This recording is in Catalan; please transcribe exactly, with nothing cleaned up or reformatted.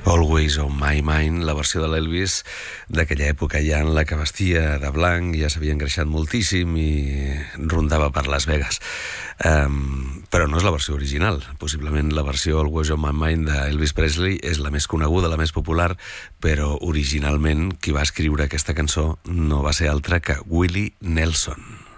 Always on My Mind, la versió de l'Elvis d'aquella època ja en la que vestia de blanc, ja s'havia engreixat moltíssim i rondava per Las Vegas. Um, però no és la versió original. Possiblement la versió Always on My Mind d'Elvis Presley és la més coneguda, la més popular, però originalment qui va escriure aquesta cançó no va ser altre que Willie Nelson.